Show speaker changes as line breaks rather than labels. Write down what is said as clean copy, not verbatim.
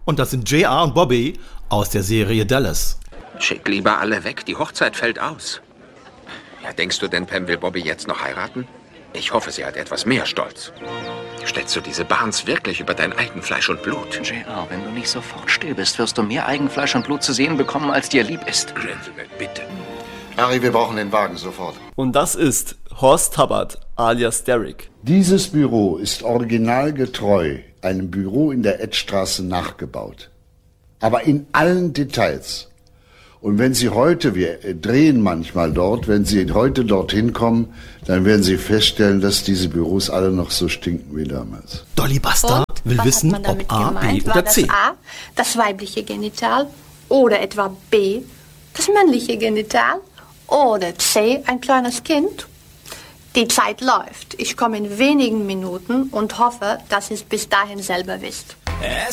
Und das sind JR und Bobby aus der Serie Dallas.
Schick lieber alle weg, die Hochzeit fällt aus. Ja, denkst du denn, Pam will Bobby jetzt noch heiraten? Ich hoffe, sie hat etwas mehr Stolz. Stellst du diese Barnes wirklich über dein Eigenfleisch und Blut?
JR, wenn du nicht sofort still bist, wirst du mehr Eigenfleisch und Blut zu sehen bekommen, als dir lieb ist.
Gentleman, bitte.
Harry, wir brauchen den Wagen sofort.
Und das ist Horst Tabbert, alias Derrick.
Dieses Büro ist originalgetreu einem Büro in der Edstraße nachgebaut. Aber in allen Details. Und wenn Sie heute, wir drehen manchmal dort, wenn Sie heute dorthin kommen, dann werden Sie feststellen, dass diese Büros alle noch so stinken wie damals.
Dolly Buster will wissen, ob A, B oder
War
C.
das A, das weibliche Genital, oder etwa B, das männliche Genital, oder C, ein kleines Kind? Die Zeit läuft. Ich komme in wenigen Minuten und hoffe, dass ihr es bis dahin selber wisst.